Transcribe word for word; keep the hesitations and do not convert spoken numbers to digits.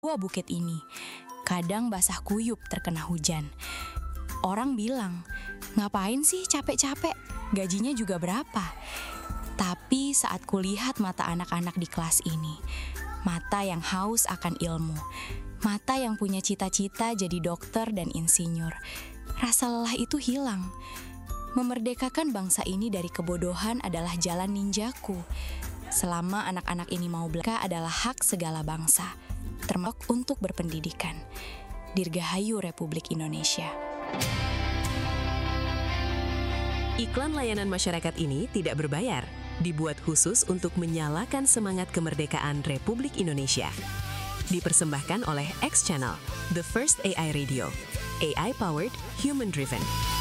Wah, bukit ini kadang basah kuyup terkena hujan. Orang bilang, ngapain sih capek-capek? Gajinya juga berapa? Tapi saat kulihat mata anak-anak di kelas ini, mata yang haus akan ilmu, mata yang punya cita-cita jadi dokter dan insinyur, rasa lelah itu hilang. Memerdekakan bangsa ini dari kebodohan adalah jalan ninjaku. Selama anak-anak ini mau belajar adalah hak segala bangsa, termasuk untuk berpendidikan. Dirgahayu Republik Indonesia. Iklan layanan masyarakat ini tidak berbayar, dibuat khusus untuk menyalakan semangat kemerdekaan Republik Indonesia. Dipersembahkan oleh X Channel, The First A I Radio, A I-powered, human-driven.